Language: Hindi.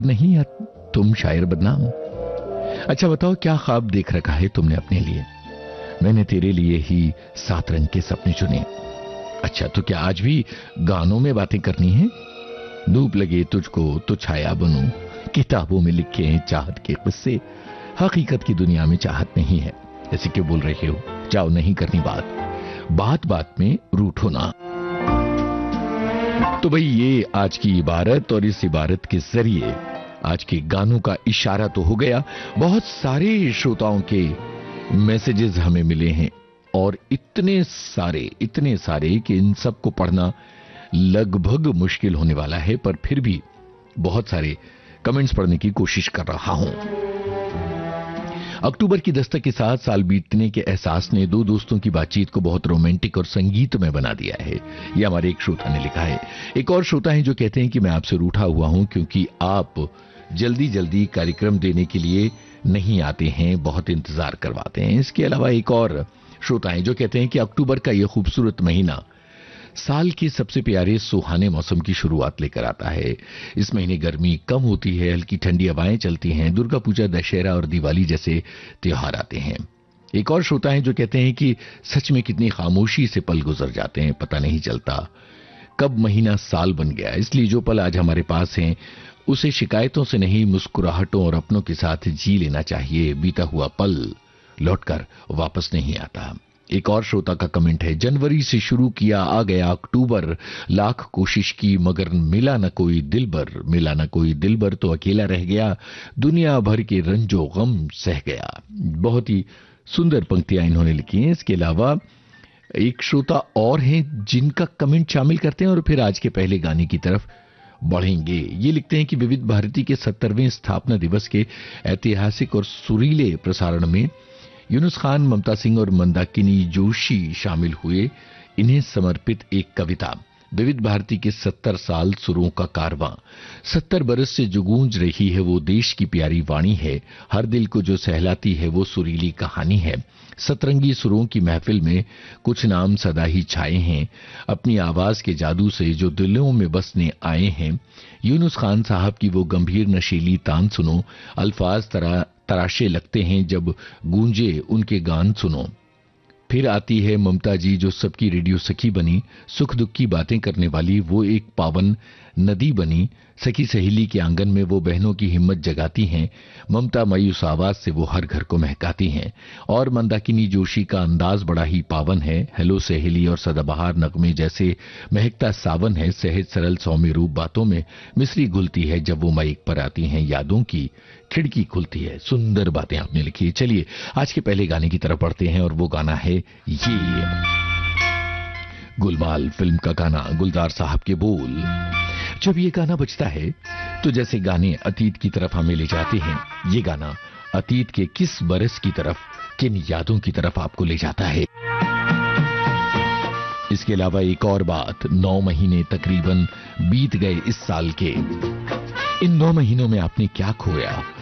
नहीं या तुम शायर बदनाम। अच्छा बताओ, क्या ख्वाब देख रखा है तुमने अपने लिए? मैंने तेरे लिए ही 7 रंग के सपने चुने। अच्छा, तो क्या आज भी गानों में बातें करनी है? धूप लगे तुझको तो छाया बनूं, किताबों में लिखे हैं चाहत के किस्से, हकीकत की दुनिया में चाहत नहीं है। ऐसे क्यों बोल रहे हो? जाओ, नहीं करनी बात, बात बात में रूठो ना। तो भाई, ये आज की इबारत, और इस इबारत के जरिए आज के गानों का इशारा तो हो गया। बहुत सारे श्रोताओं के मैसेजेस हमें मिले हैं, और इतने सारे कि इन सबको पढ़ना लगभग मुश्किल होने वाला है, पर फिर भी बहुत सारे कमेंट्स पढ़ने की कोशिश कर रहा हूं। अक्टूबर की दस्तक के साथ साल बीतने के एहसास ने दो दोस्तों की बातचीत को बहुत रोमांटिक और संगीतमय बना दिया है। यह हमारे एक श्रोता ने लिखा है। एक और श्रोता है जो कहते हैं कि मैं आपसे रूठा हुआ हूं क्योंकि आप जल्दी जल्दी कार्यक्रम देने के लिए नहीं आते हैं, बहुत इंतजार करवाते हैं। इसके अलावा एक और श्रोता है जो कहते हैं कि अक्टूबर का यह खूबसूरत महीना साल के सबसे प्यारे सुहाने मौसम की शुरुआत लेकर आता है। इस महीने गर्मी कम होती है, हल्की ठंडी हवाएं चलती हैं, दुर्गा पूजा, दशहरा और दिवाली जैसे त्योहार आते हैं। एक और श्रोता है जो कहते हैं कि सच में कितनी खामोशी से पल गुजर जाते हैं, पता नहीं चलता कब महीना साल बन गया। इसलिए जो पल आज हमारे पास हैं उसे शिकायतों से नहीं, मुस्कुराहटों और अपनों के साथ जी लेना चाहिए। बीता हुआ पल लौटकर वापस नहीं आता। एक और श्रोता का कमेंट है, जनवरी से शुरू किया, आ गया अक्टूबर, लाख कोशिश की मगर मिला न कोई दिलबर तो अकेला रह गया, दुनिया भर के रंजो गम सह गया। बहुत ही सुंदर पंक्तियां इन्होंने लिखी हैं। इसके अलावा एक श्रोता और हैं जिनका कमेंट शामिल करते हैं और फिर आज के पहले गाने की तरफ बढ़ेंगे। ये लिखते हैं कि विविध भारती के 70वें स्थापना दिवस के ऐतिहासिक और सुरीले प्रसारण में यूनुस खान, ममता सिंह और मंदाकिनी जोशी शामिल हुए। इन्हें समर्पित एक कविता। विविध भारती के 70 साल सुरों का कारवां, 70 बरस से जो गूंज रही है वो देश की प्यारी वाणी है, हर दिल को जो सहलाती है वो सुरीली कहानी है। सतरंगी सुरों की महफिल में कुछ नाम सदा ही छाए हैं, अपनी आवाज के जादू से जो दिलों में बसने आए हैं। यूनुस खान साहब की वो गंभीर नशीली तान सुनो, अल्फाज तराशे लगते हैं जब गूंजे उनके गान सुनो। फिर आती है ममता जी जो सबकी रेडियो सखी बनी, सुख दुख की बातें करने वाली वो एक पावन नदी बनी। सखी सहेली के आंगन में वो बहनों की हिम्मत जगाती हैं, ममता मायूस आवाज से वो हर घर को महकाती हैं। और मंदाकिनी जोशी का अंदाज बड़ा ही पावन है, हेलो सहेली और सदाबहार नगमे जैसे महकता सावन है। सहज सरल सौम्य रूप बातों में मिश्री घुलती है, जब वो माइक पर आती हैं यादों की खिड़की खुलती है। सुंदर बातें आपने लिखी है। चलिए आज के पहले गाने की तरफ बढ़ते हैं, और वो गाना है ये गुलमाल फिल्म का गाना, गुलजार साहब के बोल। जब ये गाना बजता है तो जैसे गाने अतीत की तरफ हमें ले जाते हैं, ये गाना अतीत के किस बरस की तरफ, किन यादों की तरफ आपको ले जाता है। इसके अलावा एक और बात, 9 महीने तकरीबन बीत गए इस साल के। इन 9 महीनों में आपने क्या खोया,